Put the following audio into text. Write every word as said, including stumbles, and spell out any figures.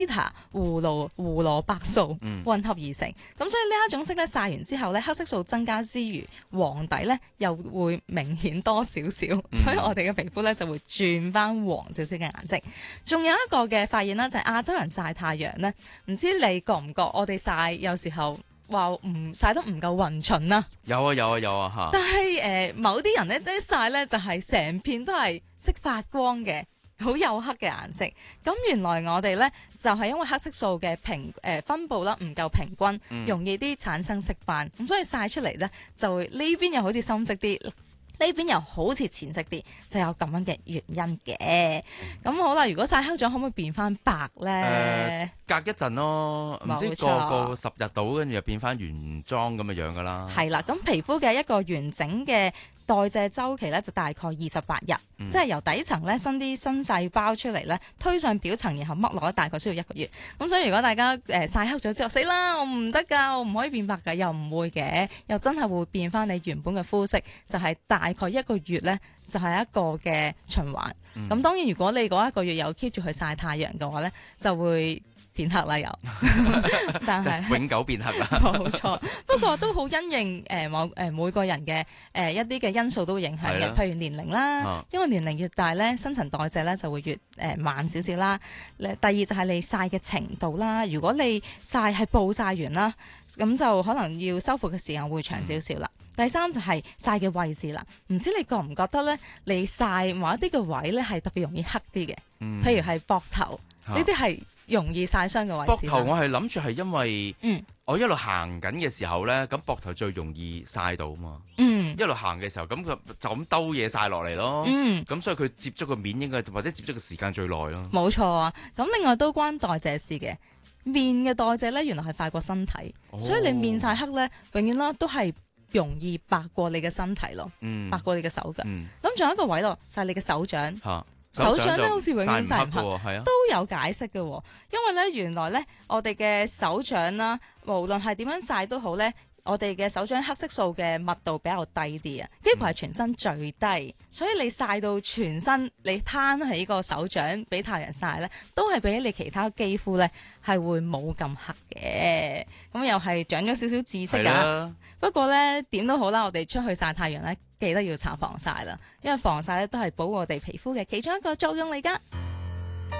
β 胡蘿胡蘿蔔素混合而成，咁、嗯、所以呢一種色咧曬完之後咧，黑色素增加之餘，黃底咧又會明顯多少少，嗯、所以我哋嘅皮膚咧就會轉翻黃少少嘅顏色。仲有一個嘅發現啦，就係、是、亞洲人曬太陽咧，唔知你覺唔覺我哋曬有時候話唔曬得唔夠勻循啦？ 有啊有啊有啊嚇！ 但係誒、呃、某啲人咧即係曬咧就係、是、成片都係識發光嘅。好黝黑嘅顏色，咁原來我哋咧就係、是、因為黑色素嘅平誒、呃、分佈啦唔夠平均， 嗯、容易啲產生色斑，咁所以曬出嚟咧就會呢邊又好似深色啲，呢邊又好似淺色啲，就有咁樣嘅原因嘅。咁好啦，如果曬黑咗可唔可以變翻白咧、 呃？隔一陣咯，唔知過個十日到，跟住就變翻原裝咁嘅樣噶啦。 係啦，咁皮膚嘅一個完整嘅代謝週期咧就大概二十八日，嗯、即係由底層咧生啲新細胞出嚟咧，推上表層，然後剝落咧，大概需要一個月。咁所以如果大家誒曬、呃、黑咗之後，死啦，我唔得㗎，我唔可以變白㗎，又唔會嘅，又真係會變翻你原本嘅膚色，就係、是、大概一個月咧，就係、是、一個嘅循環。咁、嗯、當然如果你嗰一個月有 keep 住去曬太陽嘅話咧，就會變黑啦又，但係永久變黑啦。 冇錯，不過都好因應誒某誒每個人嘅誒、呃、一啲嘅因素都會影響嘅，譬如年齡啦，啊、因為年齡越大咧，新陳代謝咧就會越誒、呃、慢少少啦。第二就係你曬嘅程度啦，如果你曬係暴曬完啦，咁就可能要修復嘅時間會長少少啦。嗯、第三就係曬嘅位置啦，唔知你覺唔覺得咧？你曬某一啲嘅位咧係特別容易黑啲嘅，嗯、譬如係膊頭呢啲係容易曬傷嘅位置。 膊頭我係諗住係因為， 嗯， 我一路行緊嘅時候咧，咁膊頭最容易曬到嘛。 嗯， 一路行嘅時候，咁佢就咁兜嘢曬落嚟咯。嗯，咁所以佢接觸個面應該或者接觸嘅時間最耐咯。 冇錯啊，咁另外都關代謝事嘅。面嘅代謝咧，原來係快過身體，哦、所以你面曬黑咧，永遠啦都係容易白過你嘅身體咯，嗯、白過你嘅手腳。咁仲、嗯、有一個位咯，就係、是、你嘅手掌。啊、手掌咧好似永遠曬唔黑，黑都有解釋嘅。因為咧原來咧我哋嘅手掌啦，無論係點樣曬都好咧。我哋嘅手掌黑色素嘅密度比較低啲啊，幾乎係全身最低，所以你曬到全身，你攤起個手掌俾太陽曬咧，都係比起你其他肌膚咧係會冇咁黑嘅。咁又係長咗少少知識㗎。的不過咧點都好啦，我哋出去曬太陽咧，記得要搽防曬啦，因為防曬咧都係保護我哋皮膚嘅其中一個作用嚟㗎。